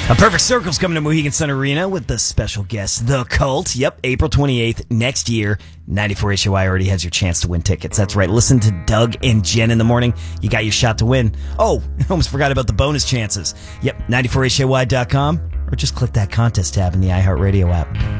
A Perfect Circle's coming to Mohegan Sun Arena with the special guest, The Cult. Yep, April 28th next year. 94 HOI already has your chance to win tickets. That's right. Listen to Doug and Jen in the morning. You got your shot to win. Oh, I almost forgot about the bonus chances. Yep, 94HOI.com or just click that contest tab in the iHeartRadio app.